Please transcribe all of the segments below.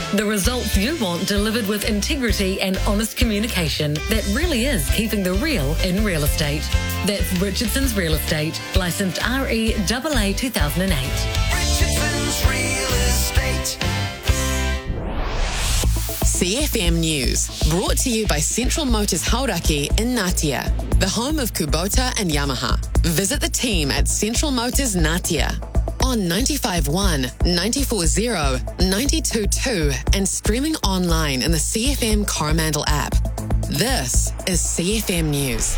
The results you want delivered with integrity and honest communication that really is keeping the real in real estate. That's Richardson's Real Estate, licensed REAA 2008. Richardson's Real Estate. CFM News, brought to you by Central Motors Hauraki in Ngatea, the home of Kubota and Yamaha. Visit the team at Central Motors Ngatea on 95.1, 94.0, 92.2 and streaming online in the CFM Coromandel app. This is CFM News.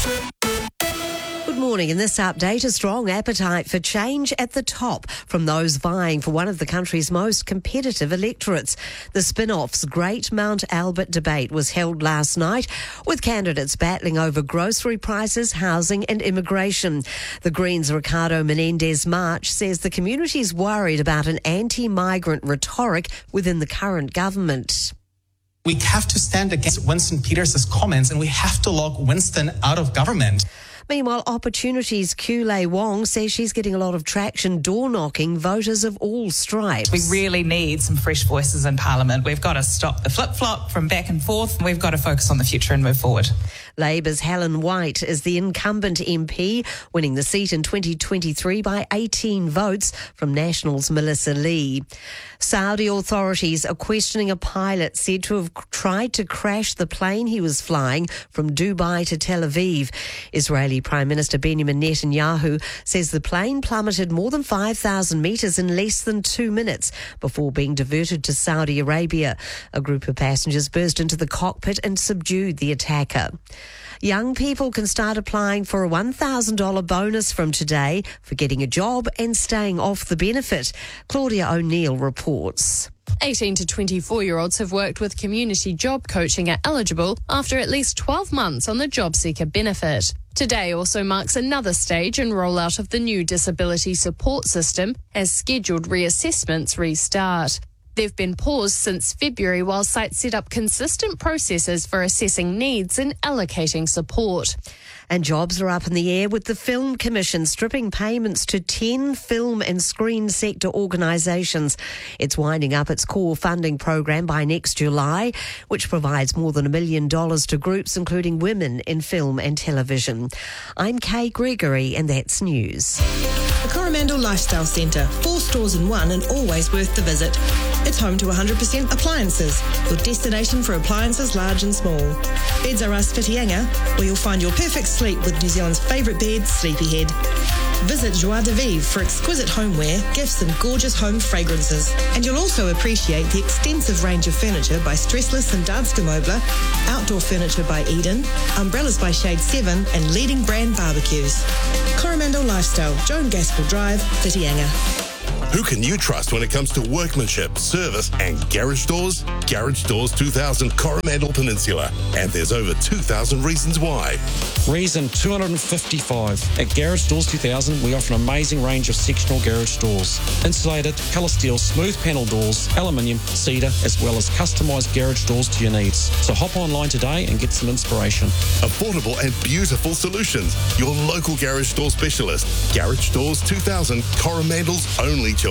Good morning. In this update, a strong appetite for change at the top from those vying for one of the country's most competitive electorates. The Spin-Off's Great Mount Albert debate was held last night, with candidates battling over grocery prices, housing and immigration. The Greens' Ricardo Menendez March says the community is worried about an anti-migrant rhetoric within the current government. We have to stand against Winston Peters' comments and we have to lock Winston out of government. Meanwhile, Opportunity's Kulei Wong says she's getting a lot of traction door-knocking voters of all stripes. We really need some fresh voices in Parliament. We've got to stop the flip-flop from back and forth. We've got to focus on the future and move forward. Labour's Helen White is the incumbent MP, winning the seat in 2023 by 18 votes from National's Melissa Lee. Saudi authorities are questioning a pilot said to have tried to crash the plane he was flying from Dubai to Tel Aviv. Israeli Prime Minister Benjamin Netanyahu says the plane plummeted more than 5,000 metres in less than 2 minutes before being diverted to Saudi Arabia. A group of passengers burst into the cockpit and subdued the attacker. Young people can start applying for a $1,000 bonus from today for getting a job and staying off the benefit. Claudia O'Neill reports. 18 to 24-year-olds have worked with community job coaching are eligible after at least 12 months on the job seeker benefit. Today also marks another stage in rollout of the new disability support system as scheduled reassessments restart. They've been paused since February while sites set up consistent processes for assessing needs and allocating support. And jobs are up in the air with the Film Commission stripping payments to 10 film and screen sector organisations. It's winding up its core funding program by next July, which provides more than $1 million to groups including women in film and television. I'm Kay Gregory and that's news. The Coromandel Lifestyle Centre, 4 stores in one and always worth the visit. It's home to 100% appliances, your destination for appliances large and small. Beds are us Whitianga, where you'll find your perfect sleep with New Zealand's favourite bed, Sleepyhead. Visit Joie de Vivre for exquisite homeware, gifts and gorgeous home fragrances. And you'll also appreciate the extensive range of furniture by Stressless and Danske Möbler, outdoor furniture by Eden, umbrellas by Shade 7 and leading brand barbecues. Coromandel Lifestyle, Joan Gaskell Drive, Whitianga. Who can you trust when it comes to workmanship, service and garage doors? Garage Doors 2000 Coromandel Peninsula. And there's over 2,000 reasons why. Reason 255. At Garage Doors 2000, we offer an amazing range of sectional garage doors. Insulated, colour steel, smooth panel doors, aluminium, cedar, as well as customised garage doors to your needs. So hop online today and get some inspiration. Affordable and beautiful solutions. Your local garage door specialist. Garage Doors 2000, Coromandel's only choice.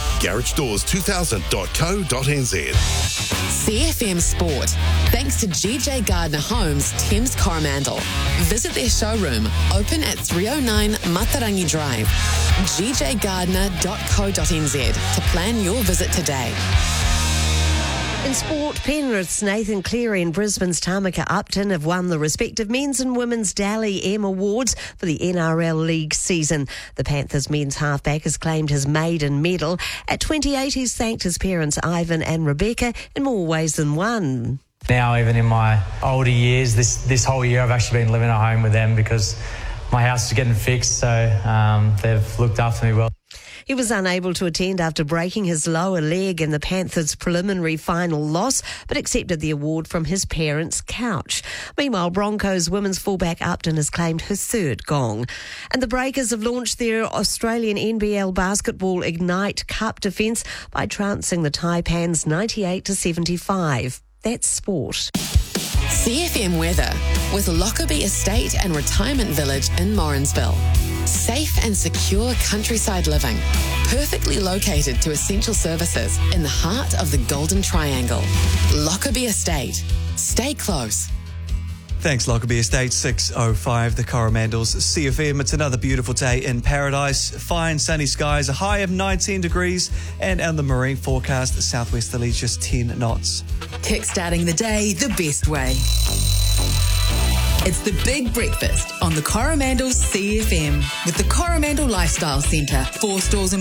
GarageDoors2000.co.nz. CFM Sport, thanks to GJ Gardner Homes, Thames Coromandel. Visit their showroom, open at 309 Matarangi Drive. gjgardner.co.nz to plan your visit today. In sport, Penrith's Nathan Cleary and Brisbane's Tamika Upton have won the respective men's and women's Dally M Awards for the NRL League season. The Panthers men's halfback has claimed his maiden medal. At 28, he's thanked his parents Ivan and Rebecca in more ways than one. Now, even in my older years, this whole year I've actually been living at home with them because my house is getting fixed, so they've looked after me well. He was unable to attend after breaking his lower leg in the Panthers' preliminary final loss, but accepted the award from his parents' couch. Meanwhile, Broncos women's fullback Upton has claimed her third gong. And the Breakers have launched their Australian NBL Basketball Ignite Cup defence by trouncing the Taipans 98-75. That's sport. CFM weather with Lockerbie Estate and Retirement Village in Morrinsville. Safe and secure countryside living. Perfectly located to essential services in the heart of the Golden Triangle. Lockerbie Estate. Stay close. Thanks, Lockerbie Estate. 6:05, the Coromandels CFM. It's another beautiful day in paradise. Fine sunny skies, a high of 19 degrees, and on the marine forecast, southwesterly just 10 knots. Kickstarting the day the best way. It's the Big Breakfast on the Coromandel CFM with the Coromandel Lifestyle Centre. 4 stores in